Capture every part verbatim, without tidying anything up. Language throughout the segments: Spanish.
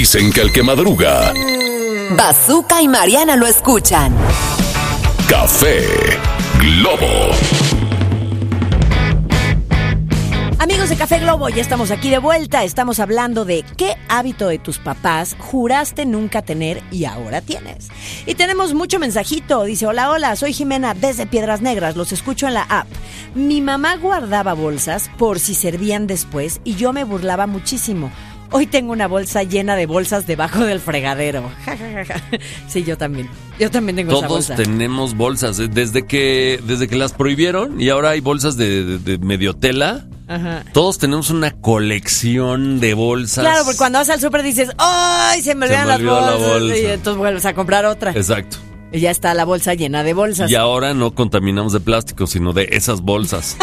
Dicen que el que madruga, Bazooka y Mariana lo escuchan. Café Globo. Amigos de Café Globo, ya estamos aquí de vuelta. Estamos hablando de qué hábito de tus papás juraste nunca tener y ahora tienes. Y tenemos mucho mensajito. Dice, hola, hola, soy Jimena desde Piedras Negras. Los escucho en la app. Mi mamá guardaba bolsas por si servían después y yo me burlaba muchísimo. Hoy tengo una bolsa llena de bolsas debajo del fregadero. Sí, yo también. Yo también tengo Todos esa bolsa. Todos tenemos bolsas. Desde que desde que las prohibieron y ahora hay bolsas de, de, de medio tela. Ajá. Todos tenemos una colección de bolsas. Claro, porque cuando vas al súper dices, ¡ay, se me olvidan las bolsas! La bolsa. Y entonces vuelves a comprar otra. Exacto. Y ya está la bolsa llena de bolsas. Y ahora no contaminamos de plástico, sino de esas bolsas.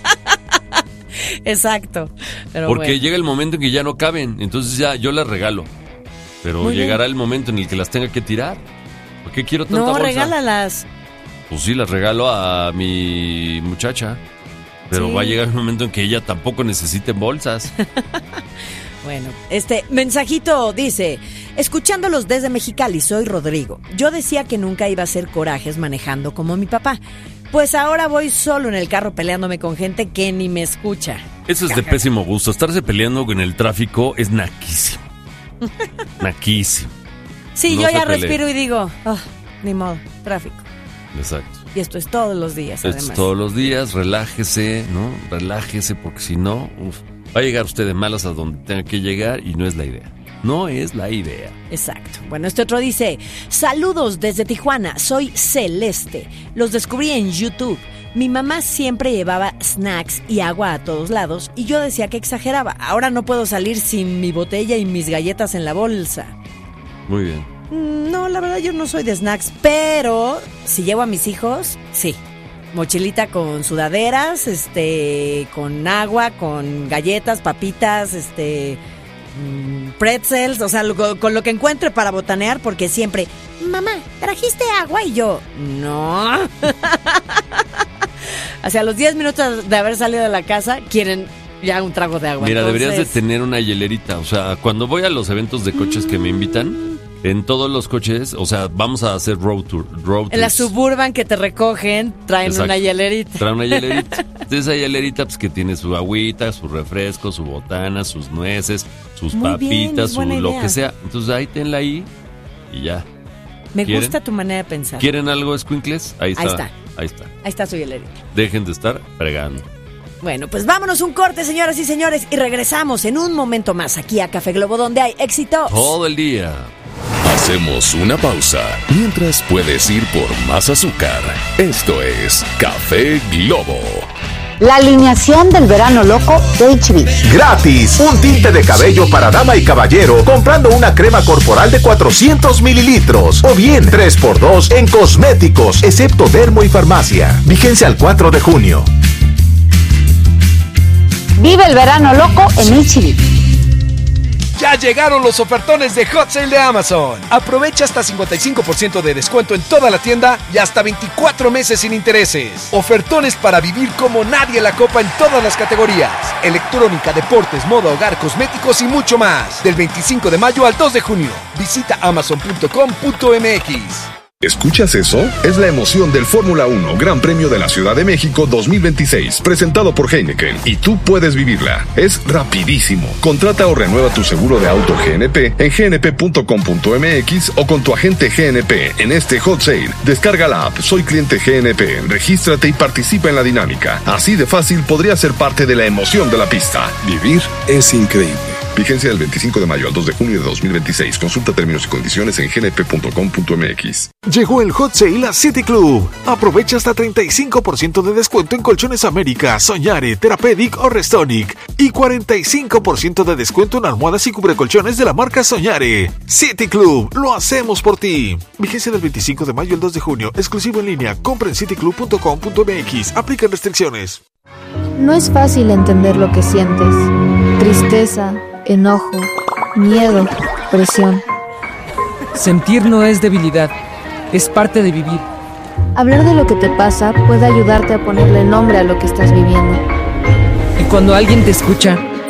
Exacto. Pero porque bueno. llega el momento en que ya no caben, entonces ya yo las regalo. Pero Muy llegará bien. el momento en el que las tenga que tirar. ¿Por qué quiero tanta no, bolsa? No, regálalas. Pues sí, las regalo a mi muchacha. Pero sí. Va a llegar el momento en que ella tampoco necesite bolsas. Bueno, este mensajito dice, escuchándolos desde Mexicali, soy Rodrigo. Yo decía que nunca iba a hacer corajes manejando como mi papá. Pues ahora voy solo en el carro peleándome con gente que ni me escucha. Eso es de pésimo gusto. Estarse peleando con el tráfico es naquísimo. Naquísimo. Sí, no yo ya pelee. respiro y digo, oh, ni modo, tráfico. Exacto. Y esto es todos los días, esto además. Esto es todos los días, relájese, ¿no? Relájese, porque si no, uf, va a llegar usted de malas a donde tenga que llegar y no es la idea. No es la idea. Exacto. Bueno, este otro dice, saludos desde Tijuana, soy Celeste. Los descubrí en YouTube. Mi mamá siempre llevaba snacks y agua a todos lados y yo decía que exageraba. Ahora no puedo salir sin mi botella y mis galletas en la bolsa. Muy bien. No, la verdad yo no soy de snacks, pero si llevo a mis hijos, sí. Mochilita con sudaderas, este, con agua, con galletas, papitas, este, pretzels, o sea, lo, con lo que encuentre para botanear, porque siempre, mamá, ¿trajiste agua? Y yo, no. Hacia los diez minutos de haber salido de la casa, quieren ya un trago de agua. Mira, Entonces... deberías de tener una hielerita, o sea, cuando voy a los eventos de coches que me invitan... En todos los coches, o sea, vamos a hacer road tour. Road en la Suburban que te recogen, traen Exacto. una hielerita. Traen una hielerita. Entonces esa hielerita, pues que tiene su agüita, su refresco, su botana, sus nueces, sus Muy papitas, bien, su lo que sea. Entonces ahí tenla ahí y ya. Me gusta tu manera de pensar. ¿Quieren algo, escuincles? Ahí está. Ahí está. Ahí está. Ahí está su hielerita. Dejen de estar fregando. Bueno, pues vámonos un corte, señoras y señores, y regresamos en un momento más aquí a Café Globo, donde hay éxitos. Todo el día. Hacemos una pausa mientras puedes ir por más azúcar. Esto es Café Globo. La alineación del verano loco de H B. Gratis, un tinte de cabello para dama y caballero comprando una crema corporal de cuatrocientos mililitros. O bien tres por dos en cosméticos, excepto Dermo y Farmacia. Vigencia al cuatro de junio. Vive el verano loco en H B. Ya llegaron los ofertones de Hot Sale de Amazon. Aprovecha hasta cincuenta y cinco por ciento de descuento en toda la tienda y hasta veinticuatro meses sin intereses. Ofertones para vivir como nadie la copa en todas las categorías. Electrónica, deportes, moda, hogar, cosméticos y mucho más. Del veinticinco de mayo al dos de junio. Visita amazon punto com punto m x. ¿Escuchas eso? Es la emoción del Fórmula uno Gran Premio de la Ciudad de México dos mil veintiséis, presentado por Heineken, y tú puedes vivirla. Es rapidísimo. Contrata o renueva tu seguro de auto G N P en g n p punto com punto m x o con tu agente G N P en este hot sale. Descarga la app Soy Cliente G N P, regístrate y participa en la dinámica. Así de fácil podrías ser parte de la emoción de la pista. Vivir es increíble. Vigencia del veinticinco de mayo al dos de junio de dos mil veintiséis. Consulta términos y condiciones en g n p punto com punto m x. Llegó el Hot Sale a City Club. Aprovecha hasta treinta y cinco por ciento de descuento en Colchones América, Soñare, Therapeutic o Restonic. Y cuarenta y cinco por ciento de descuento en almohadas y cubrecolchones de la marca Soñare. City Club, lo hacemos por ti. Vigencia del veinticinco de mayo al dos de junio. Exclusivo en línea. Compra en city club punto com punto m x. Aplican restricciones. No es fácil entender lo que sientes. Tristeza, enojo, miedo, presión. Sentir no es debilidad, es parte de vivir. Hablar de lo que te pasa puede ayudarte a ponerle nombre a lo que estás viviendo. Y cuando alguien te escucha,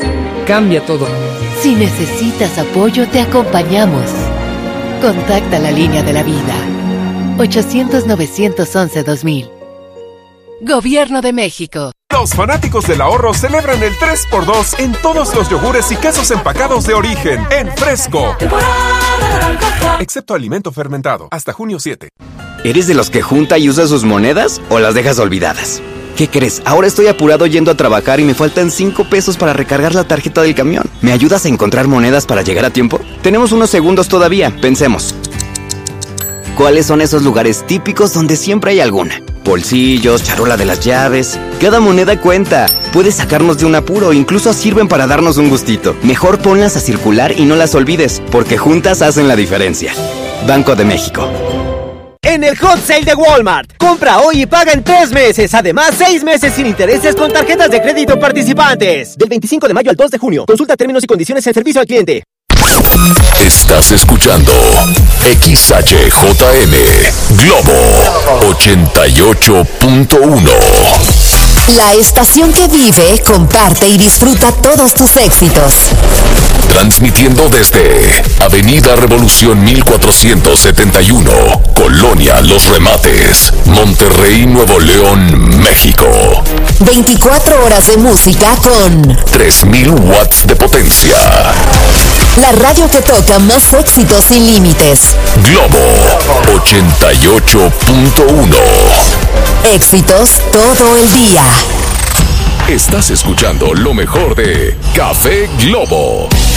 cambia todo. Si necesitas apoyo, te acompañamos. Contacta la línea de la vida. ochocientos, novecientos once, dos mil. Gobierno de México. Los fanáticos del ahorro celebran el tres por dos en todos los yogures y quesos empacados de origen en Fresco. Excepto alimento fermentado, hasta junio siete. ¿Eres de los que junta y usa sus monedas o las dejas olvidadas? ¿Qué crees? Ahora estoy apurado yendo a trabajar y me faltan cinco pesos para recargar la tarjeta del camión. ¿Me ayudas a encontrar monedas para llegar a tiempo? Tenemos unos segundos todavía, pensemos. ¿Cuáles son esos lugares típicos donde siempre hay alguna? Bolsillos, charola de las llaves. Cada moneda cuenta. Puedes sacarnos de un apuro, incluso sirven para darnos un gustito. Mejor ponlas a circular y no las olvides, porque juntas hacen la diferencia. Banco de México. En el Hot Sale de Walmart, compra hoy y paga en tres meses. Además, seis meses sin intereses con tarjetas de crédito participantes. Del veinticinco de mayo al dos de junio. Consulta términos y condiciones en servicio al cliente. Estás escuchando X H J M Globo ochenta y ocho punto uno. La estación que vive, comparte y disfruta todos tus éxitos. Transmitiendo desde Avenida Revolución mil cuatrocientos setenta y uno, Colonia Los Remates, Monterrey, Nuevo León, México. veinticuatro horas de música con tres mil watts de potencia. La radio que toca más éxitos sin límites. Globo ochenta y ocho punto uno. Éxitos todo el día. Estás escuchando lo mejor de Café Globo.